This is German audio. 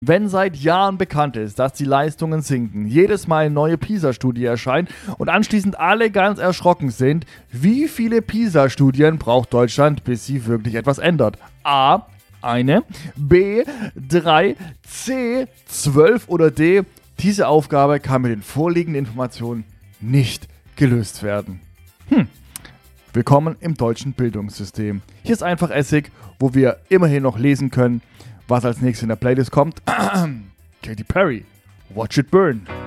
Wenn seit Jahren bekannt ist, dass die Leistungen sinken, jedes Mal eine neue PISA-Studie erscheint und anschließend alle ganz erschrocken sind, wie viele PISA-Studien braucht Deutschland, bis sie wirklich etwas ändert? A. Eine, B. 3, C. 12 oder D. Diese Aufgabe kann mit den vorliegenden Informationen nicht gelöst werden. Willkommen im deutschen Bildungssystem. Hier ist einfach Essig, wo wir immerhin noch lesen können, was als nächstes in der Playlist kommt. Katy Perry, Watch It Burn.